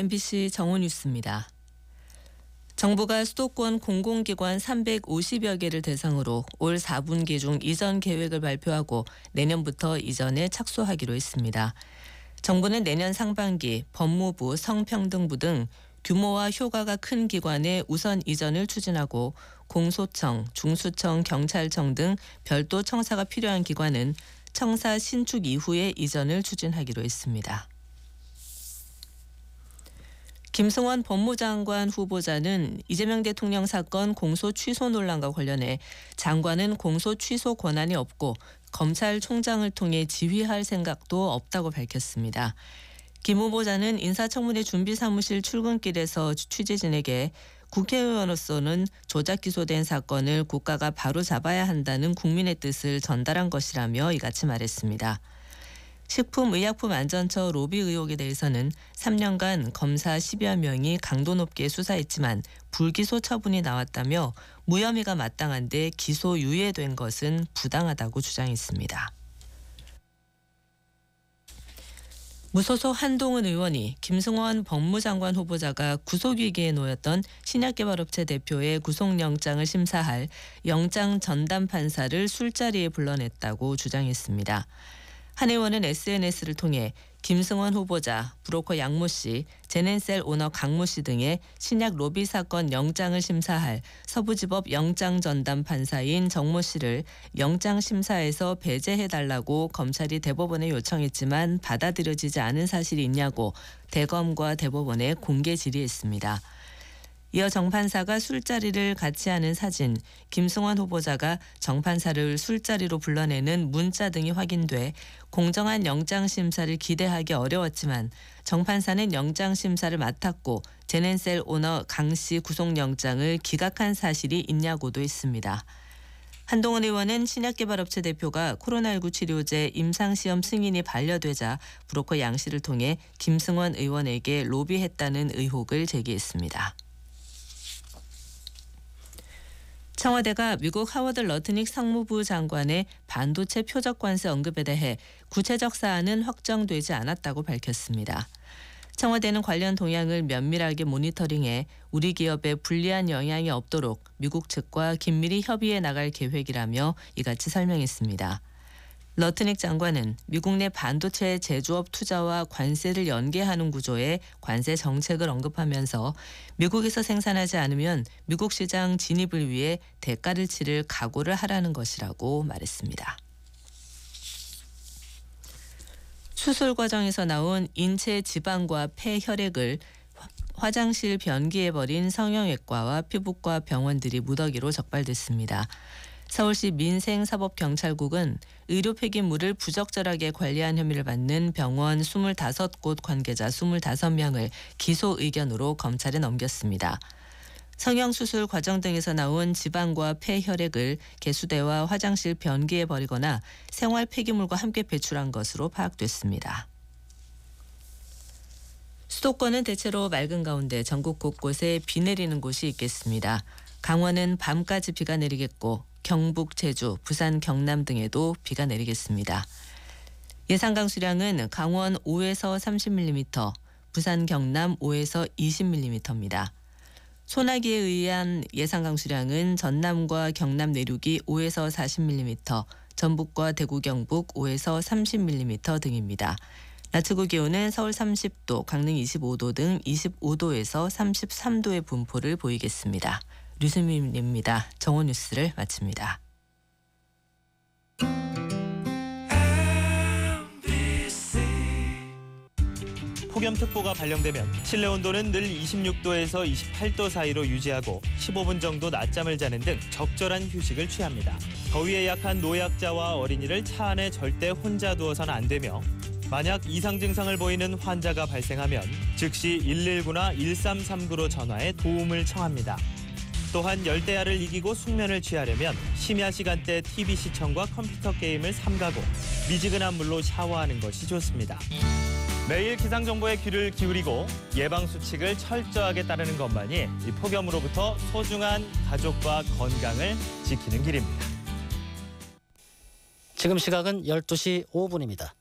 MBC 정오뉴스입니다. 정부가 수도권 공공기관 350여 개를 대상으로 올 4분기 중 이전 계획을 발표하고 내년부터 이전에 착수하기로 했습니다. 정부는 내년 상반기 법무부, 성평등부 등 규모와 효과가 큰 기관에 우선 이전을 추진하고 공소청, 중수청, 경찰청 등 별도 청사가 필요한 기관은 청사 신축 이후에 이전을 추진하기로 했습니다. 김승원 법무장관 후보자는 이재명 대통령 사건 공소 취소 논란과 관련해 장관은 공소 취소 권한이 없고 검찰총장을 통해 지휘할 생각도 없다고 밝혔습니다. 김 후보자는 인사청문회 준비사무실 출근길에서 취재진에게 국회의원으로서는 조작 기소된 사건을 국가가 바로 잡아야 한다는 국민의 뜻을 전달한 것이라며 이같이 말했습니다. 식품의약품안전처 로비 의혹에 대해서는 3년간 검사 10여 명이 강도 높게 수사했지만 불기소 처분이 나왔다며 무혐의가 마땅한데 기소 유예된 것은 부당하다고 주장했습니다. 무소속 한동훈 의원이 김승원 법무장관 후보자가 구속위기에 놓였던 신약개발업체 대표의 구속영장을 심사할 영장 전담 판사를 술자리에 불러냈다고 주장했습니다. 한 의원은 SNS를 통해 김승원 후보자, 브로커 양모 씨, 제넨셀 오너 강모 씨 등의 신약 로비 사건 영장을 심사할 서부지법 영장전담 판사인 정모 씨를 영장심사에서 배제해달라고 검찰이 대법원에 요청했지만 받아들여지지 않은 사실이 있냐고 대검과 대법원에 공개 질의했습니다. 이어 정 판사가 술자리를 같이 하는 사진, 김승원 후보자가 정 판사를 술자리로 불러내는 문자 등이 확인돼 공정한 영장심사를 기대하기 어려웠지만 정 판사는 영장심사를 맡았고 제넨셀 오너 강 씨 구속영장을 기각한 사실이 있냐고도 했습니다. 한동훈 의원은 신약개발업체 대표가 코로나19 치료제 임상시험 승인이 반려되자 브로커 양 씨를 통해 김승원 의원에게 로비했다는 의혹을 제기했습니다. 청와대가 미국 하워드 러트닉 상무부 장관의 반도체 표적 관세 언급에 대해 구체적 사안은 확정되지 않았다고 밝혔습니다. 청와대는 관련 동향을 면밀하게 모니터링해 우리 기업에 불리한 영향이 없도록 미국 측과 긴밀히 협의해 나갈 계획이라며 이같이 설명했습니다. 러트닉 장관은 미국 내 반도체 제조업 투자와 관세를 연계하는 구조의 관세 정책을 언급하면서 미국에서 생산하지 않으면 미국 시장 진입을 위해 대가를 치를 각오를 하라는 것이라고 말했습니다. 수술 과정에서 나온 인체 지방과 폐 혈액을 화장실 변기에 버린 성형외과와 피부과 병원들이 무더기로 적발됐습니다. 서울시 민생사법경찰국은 의료 폐기물을 부적절하게 관리한 혐의를 받는 병원 25곳 관계자 25명을 기소 의견으로 검찰에 넘겼습니다. 성형수술 과정 등에서 나온 지방과 폐 혈액을 개수대와 화장실 변기에 버리거나 생활 폐기물과 함께 배출한 것으로 파악됐습니다. 수도권은 대체로 맑은 가운데 전국 곳곳에 비 내리는 곳이 있겠습니다. 강원은 밤까지 비가 내리겠고 경북, 제주, 부산, 경남 등에도 비가 내리겠습니다. 예상 강수량은 강원 5에서 30mm, 부산, 경남 5에서 20mm입니다. 소나기에 의한 예상 강수량은 전남과 경남 내륙이 5에서 40mm, 전북과 대구, 경북 5에서 30mm 등입니다. 낮 최고 기온은 서울 30도, 강릉 25도 등 25도에서 33도의 분포를 보이겠습니다. 류수민입니다. 정오뉴스를 마칩니다. 폭염특보가 발령되면 실내 온도는 늘 26도에서 28도 사이로 유지하고 15분 정도 낮잠을 자는 등 적절한 휴식을 취합니다. 더위에 약한 노약자와 어린이를 차 안에 절대 혼자 두어서는 안 되며 만약 이상 증상을 보이는 환자가 발생하면 즉시 119나 1339로 전화해 도움을 청합니다. 또한 열대야를 이기고 숙면을 취하려면 심야 시간대 TV 시청과 컴퓨터 게임을 삼가고 미지근한 물로 샤워하는 것이 좋습니다. 매일 기상정보에 귀를 기울이고 예방수칙을 철저하게 따르는 것만이 이 폭염으로부터 소중한 가족과 건강을 지키는 길입니다. 지금 시각은 12시 5분입니다.